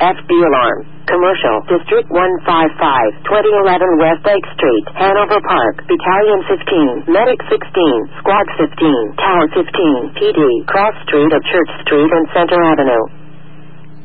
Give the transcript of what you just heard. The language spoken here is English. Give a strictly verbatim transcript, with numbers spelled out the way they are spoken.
F B alarm. Commercial, District one five five, twenty eleven West Lake Street, Hanover Park, Battalion fifteen, Medic sixteen, Squad fifteen, Tower fifteen, P D, Cross Street of Church Street and Center Avenue.